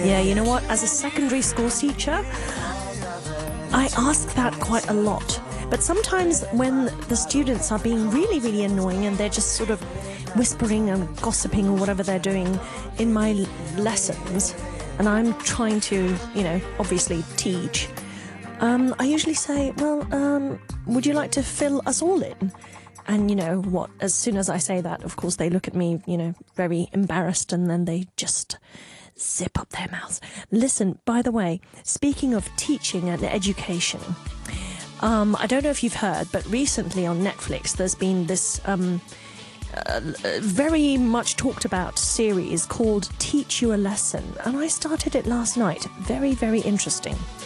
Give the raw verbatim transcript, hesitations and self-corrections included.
Yeah, you know what? As a secondary school teacher, I ask that quite a lot. But sometimes when the students are being really, really annoying and they're just sort of whispering and gossiping or whatever they're doing in my l- lessons, and I'm trying to, you know, obviously teach, um, I usually say, well, um, would you like to fill us all in? And you know what, as soon as I say that, of course, they look at me, you know, very embarrassed, and then they just zip up their mouths. Listen, by the way, speaking of teaching and education, um, I don't know if you've heard, but recently on Netflix, there's been this um, uh, very much talked about series called Teach You a Lesson. And I started it last night. Very, very interesting.